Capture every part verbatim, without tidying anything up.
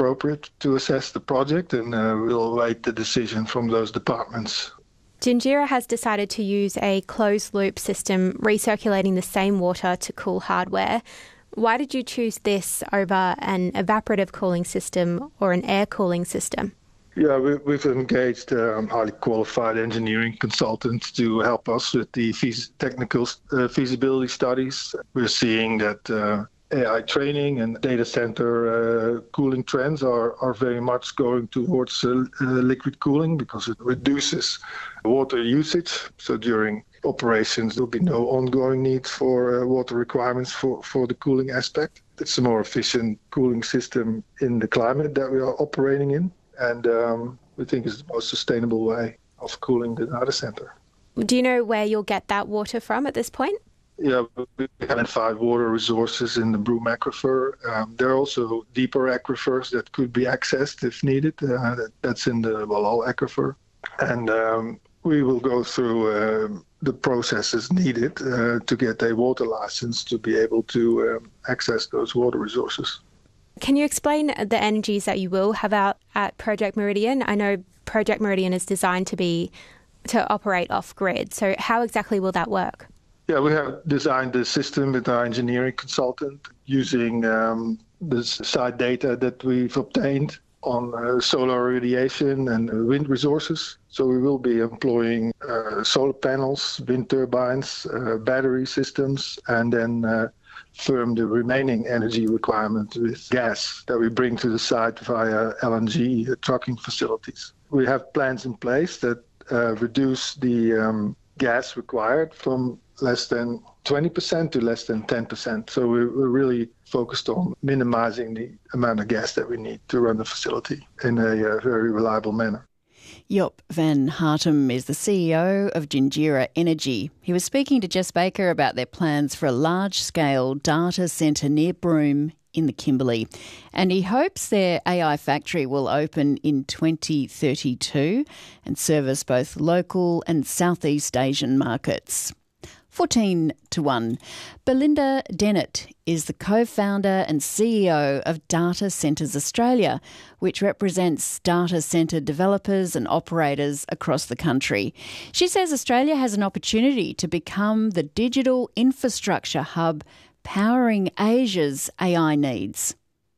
appropriate to assess the project, and uh, we'll await the decision from those departments. Gingerra has decided to use a closed-loop system recirculating the same water to cool hardware. Why did you choose this over an evaporative cooling system or an air cooling system? Yeah, we, we've engaged um, highly qualified engineering consultants to help us with the feas- technical uh, feasibility studies. We're seeing that uh, A I training and data center uh, cooling trends are, are very much going towards uh, uh, liquid cooling because it reduces water usage. So during operations, there'll be no ongoing need for uh, water requirements for, for the cooling aspect. It's a more efficient cooling system in the climate that we are operating in. And um, we think it's the most sustainable way of cooling the data center. Do you know where you'll get that water from at this point? Yeah, we identified water resources in the Broome Aquifer. Um, there are also deeper aquifers that could be accessed if needed. Uh, that, that's in the Wallal Aquifer. And um, we will go through uh, the processes needed uh, to get a water license to be able to um, access those water resources. Can you explain the energies that you will have out at Project Meridian? I know Project Meridian is designed to be to operate off-grid. So how exactly will that work? Yeah, we have designed the system with our engineering consultant using um, the site data that we've obtained on uh, solar irradiation and wind resources. So we will be employing uh, solar panels, wind turbines, uh, battery systems, and then uh, firm the remaining energy requirement with gas that we bring to the site via L N G trucking facilities. We have plans in place that uh, reduce the um, gas required from less than twenty percent to less than ten percent. So we're, we're really focused on minimizing the amount of gas that we need to run the facility in a uh, very reliable manner. Job van Hartum is the C E O of Gingerra Energy. He was speaking to Jess Baker about their plans for a large-scale data centre near Broome in the Kimberley. And he hopes their A I factory will open in twenty thirty-two and service both local and Southeast Asian markets. fourteen to one. Belinda Dennett is the co-founder and C E O of Data Centres Australia, which represents data centre developers and operators across the country. She says Australia has an opportunity to become the digital infrastructure hub powering Asia's A I needs.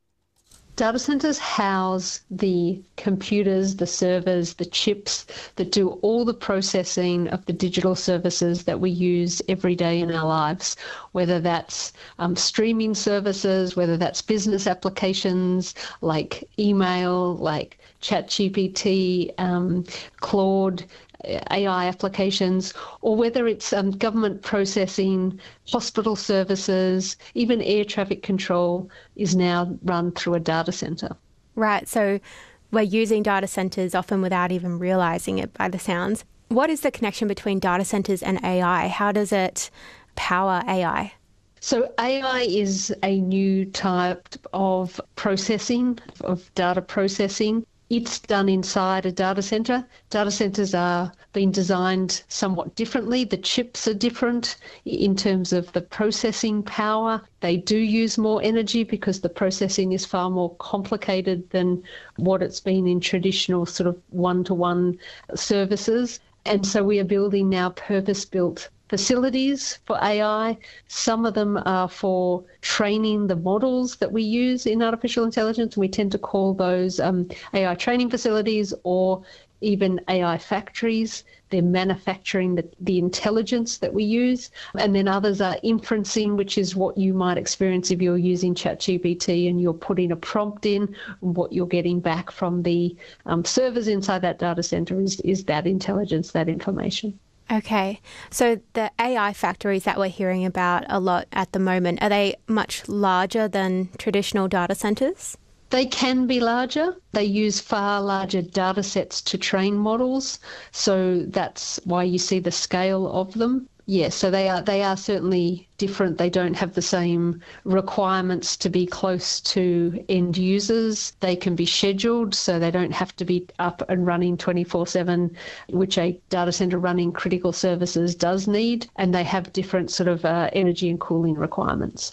Data centres house the computers, the servers, the chips that do all the processing of the digital services that we use every day in our lives, whether that's um, streaming services, whether that's business applications like email, like ChatGPT, um, Claude, A I applications, or whether it's um, government processing, hospital services, even air traffic control is now run through a data centre. Right, so we're using data centres often without even realising it by the sounds. What is the connection between data centres and A I? How does it power A I? So A I is a new type of processing, of data processing. It's done inside a data centre. Data centres are being designed somewhat differently. The chips are different in terms of the processing power. They do use more energy because the processing is far more complicated than what it's been in traditional sort of one-to-one services. And so we are building now purpose-built facilities for A I. Some of them are for training the models that we use in artificial intelligence. We tend to call those um, A I training facilities or even A I factories. They're manufacturing the, the intelligence that we use. And then others are inferencing, which is what you might experience if you're using ChatGPT and you're putting a prompt in. And what you're getting back from the um, servers inside that data center is, is that intelligence, that information. Okay, so the A I factories that we're hearing about a lot at the moment, are they much larger than traditional data centres? They can be larger. They use far larger data sets to train models, so that's why you see the scale of them. Yes, so they are they are certainly different. They don't have the same requirements to be close to end users. They can be scheduled, so they don't have to be up and running twenty-four seven, which a data centre running critical services does need, and they have different sort of uh, energy and cooling requirements.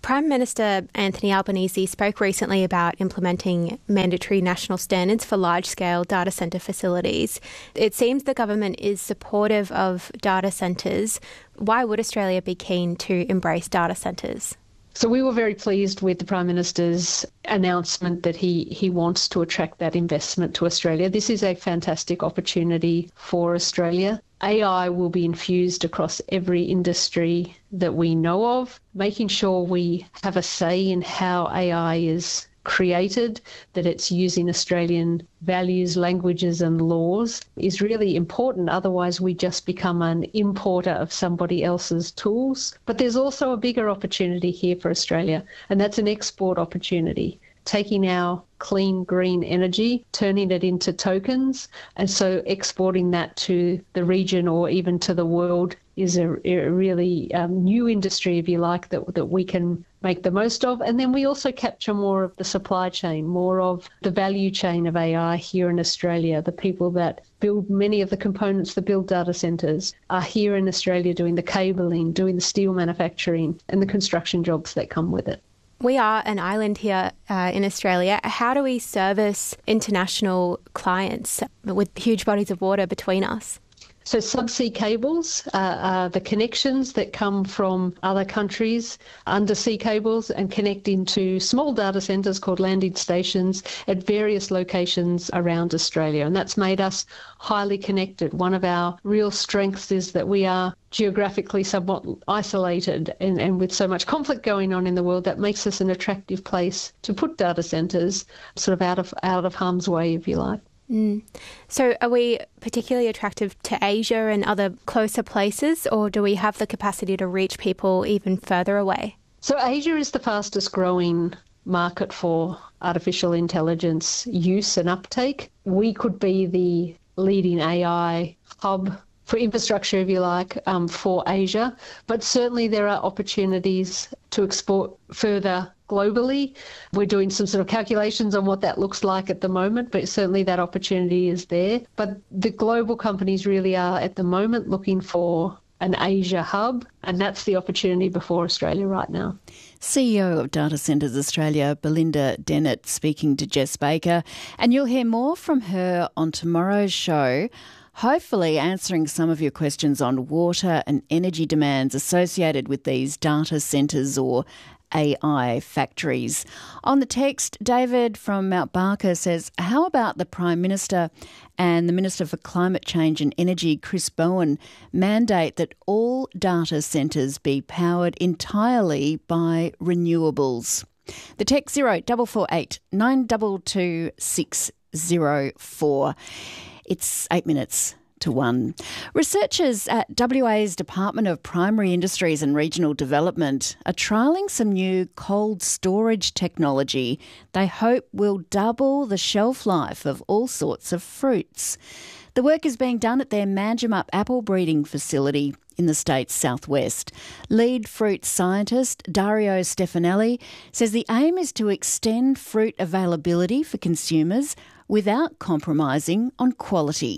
Prime Minister Anthony Albanese spoke recently about implementing mandatory national standards for large-scale data centre facilities. It seems the government is supportive of data centres. Why would Australia be keen to embrace data centres? So we were very pleased with the Prime Minister's announcement that he, he wants to attract that investment to Australia. This is a fantastic opportunity for Australia. A I will be infused across every industry that we know of, making sure we have a say in how A I is created, that it's using Australian values, languages and laws is really important. Otherwise, we just become an importer of somebody else's tools. But there's also a bigger opportunity here for Australia, and that's an export opportunity. Taking our clean, green energy, turning it into tokens, and so exporting that to the region or even to the world is a, a really um, new industry, if you like, that that we can make the most of. And then we also capture more of the supply chain, more of the value chain of A I here in Australia. The people that build many of the components that build data centres are here in Australia doing the cabling, doing the steel manufacturing and the construction jobs that come with it. We are an island here uh, in Australia. How do we service international clients with huge bodies of water between us? So subsea cables uh, are the connections that come from other countries, undersea cables, and connect into small data centres called landing stations at various locations around Australia. And that's made us highly connected. One of our real strengths is that we are geographically somewhat isolated, and, and with so much conflict going on in the world, that makes us an attractive place to put data centres sort of out of out of harm's way, if you like. Mm. So are we particularly attractive to Asia and other closer places, or do we have the capacity to reach people even further away? So Asia is the fastest growing market for artificial intelligence use and uptake. We could be the leading A I hub for infrastructure, if you like, um, for Asia. But certainly there are opportunities to export further globally. We're doing some sort of calculations on what that looks like at the moment, but certainly that opportunity is there. But the global companies really are at the moment looking for an Asia hub, and that's the opportunity before Australia right now. C E O of Data Centres Australia, Belinda Dennett, speaking to Jess Baker. And you'll hear more from her on tomorrow's show, hopefully answering some of your questions on water and energy demands associated with these data centres or A I factories. On the text, David from Mount Barker says, how about the Prime Minister and the Minister for Climate Change and Energy, Chris Bowen, mandate that all data centres be powered entirely by renewables? The text zero double four eight nine two two six zero four. It's eight minutes to one. Researchers at W A's Department of Primary Industries and Regional Development are trialling some new cold storage technology they hope will double the shelf life of all sorts of fruits. The work is being done at their Manjimup apple breeding facility in the state's southwest. Lead fruit scientist Dario Stefanelli says the aim is to extend fruit availability for consumers without compromising on quality.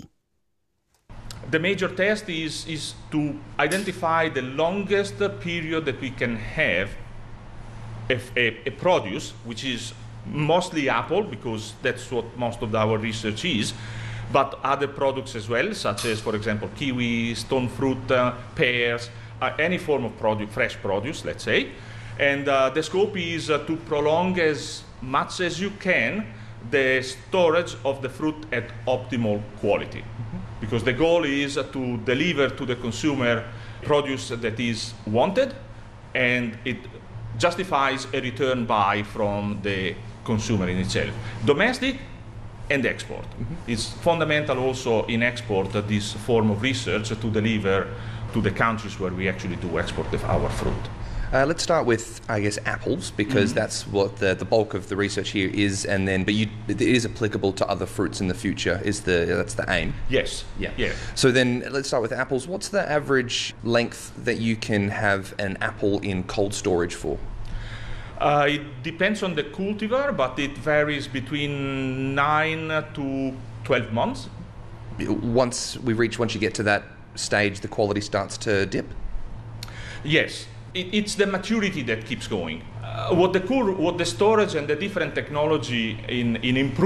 The major test is, is to identify the longest period that we can have a, a, a produce, which is mostly apple, because that's what most of our research is, but other products as well, such as, for example, kiwi, stone fruit, uh, pears, uh, any form of produce, fresh produce, let's say. And uh, the scope is uh, to prolong as much as you can the storage of the fruit at optimal quality. Mm-hmm. Because the goal is to deliver to the consumer produce that is wanted, and it justifies a return buy from the consumer in itself. Domestic and export. Mm-hmm. It's fundamental also in export, uh, this form of research, uh, to deliver to the countries where we actually do export of our fruit. Uh, let's start with, I guess, apples, because mm-hmm. that's what the, the bulk of the research here is, and then, but you, it is applicable to other fruits in the future. Is the that's the aim? Yes. Yeah. Yeah. So then, let's start with apples. What's the average length that you can have an apple in cold storage for? Uh, it depends on the cultivar, but it varies between nine to twelve months. Once we reach, once you get to that stage, the quality starts to dip? Yes. It, it's the maturity that keeps going. what the cool, what the storage and the different technology in in improving